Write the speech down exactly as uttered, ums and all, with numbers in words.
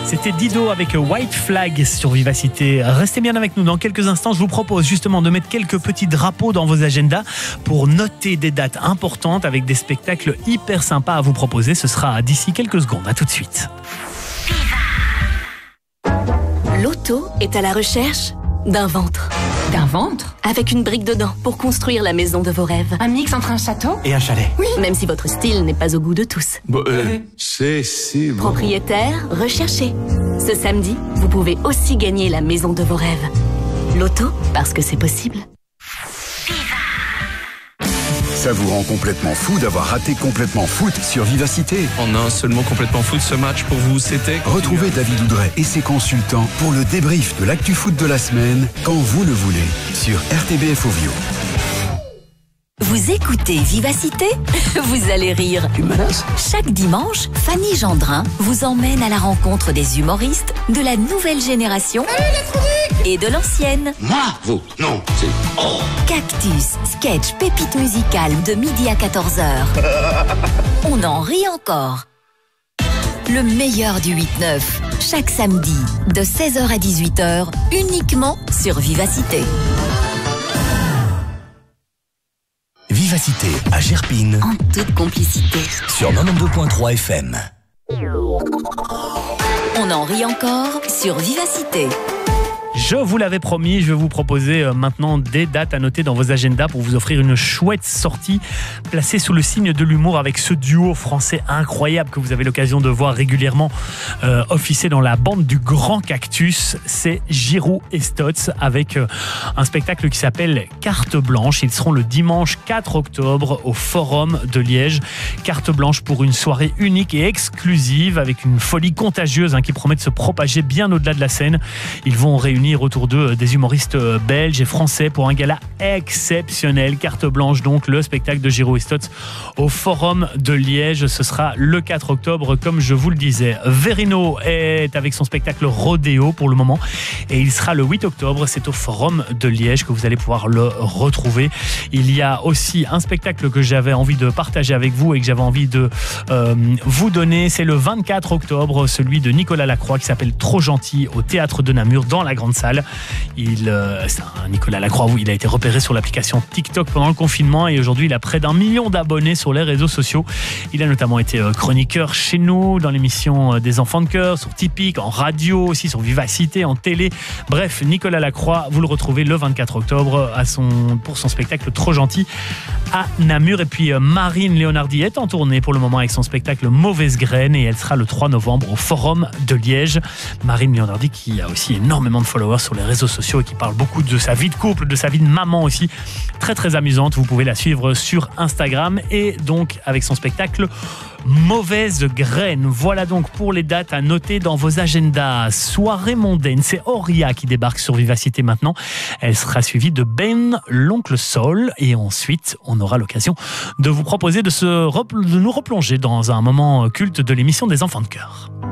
C'était Dido avec White Flag sur Vivacité. Restez bien avec nous. Dans quelques instants, je vous propose justement de mettre quelques petits drapeaux dans vos agendas pour noter des dates importantes avec des spectacles hyper sympas à vous proposer. Ce sera d'ici quelques secondes. À tout de suite. Loto est à la recherche d'un ventre. D'un ventre? Avec une brique dedans pour construire la maison de vos rêves. Un mix entre un château et un chalet. Oui. Même si votre style n'est pas au goût de tous. Bon, euh, c'est si bon. Propriétaire recherché. Ce samedi, vous pouvez aussi gagner la maison de vos rêves. Loto, parce que c'est possible. Ça vous rend complètement fou d'avoir raté Complètement Foot sur Vivacité. En un seul mot, Complètement Foot, ce match pour vous, c'était... Retrouvez David Oudret et ses consultants pour le débrief de l'actu foot de la semaine, quand vous le voulez, sur R T B F Ovio. Vous écoutez Vivacité? Vous allez rire. Tu me menaces? Chaque dimanche, Fanny Gendrin vous emmène à la rencontre des humoristes de la nouvelle génération et de l'ancienne. Moi? Vous? Non, c'est... Oh. Cactus, sketch, pépite musicale de midi à quatorze heures. On en rit encore. Le meilleur du huit neuf, chaque samedi, de seize heures à dix-huit heures, uniquement sur Vivacité. Vivacité à Gerpine. En toute complicité. Sur quatre-vingt-douze virgule trois F M. On en rit encore sur Vivacité. Je vous l'avais promis, je vais vous proposer maintenant des dates à noter dans vos agendas pour vous offrir une chouette sortie placée sous le signe de l'humour avec ce duo français incroyable que vous avez l'occasion de voir régulièrement euh, officier dans la bande du Grand Cactus. C'est Giroud et Stotz avec euh, un spectacle qui s'appelle Carte Blanche. Ils seront le dimanche quatre octobre au Forum de Liège. Carte Blanche pour une soirée unique et exclusive avec une folie contagieuse hein, qui promet de se propager bien au-delà de la scène. Ils vont réunir autour d'eux des humoristes belges et français pour un gala exceptionnel. Carte Blanche donc, le spectacle de Giroud et Stotz au Forum de Liège. Ce sera le quatre octobre comme je vous le disais. Verino est avec son spectacle Rodéo pour le moment et il sera le huit octobre. C'est au Forum de Liège que vous allez pouvoir le retrouver. Il y a aussi un spectacle que j'avais envie de partager avec vous et que j'avais envie de euh, vous donner. C'est le vingt-quatre octobre, celui de Nicolas Lacroix qui s'appelle Trop Gentil au Théâtre de Namur dans la grande salle. Il, euh, c'est un Nicolas Lacroix, où il a été repéré sur l'application TikTok pendant le confinement et aujourd'hui il a près d'un million d'abonnés sur les réseaux sociaux. Il a notamment été chroniqueur chez nous dans l'émission des Enfants de Cœur, sur Typique, en radio aussi, sur Vivacité, en télé. Bref, Nicolas Lacroix, vous le retrouvez le vingt-quatre octobre à son, pour son spectacle Trop Gentil à Namur. Et puis Marine Leonardi est en tournée pour le moment avec son spectacle Mauvaise Graine et elle sera le trois novembre au Forum de Liège. Marine Leonardi qui a aussi énormément de followers sur les réseaux sociaux et qui parle beaucoup de sa vie de couple, de sa vie de maman aussi. Très très amusante, vous pouvez la suivre sur Instagram et donc avec son spectacle Mauvaise Graine. Voilà donc pour les dates à noter dans vos agendas. Soirée mondaine, c'est Auria qui débarque sur Vivacité maintenant. Elle sera suivie de Ben, l'oncle Sol et ensuite on aura l'occasion de vous proposer de, se repl- de nous replonger dans un moment culte de l'émission des Enfants de Cœur.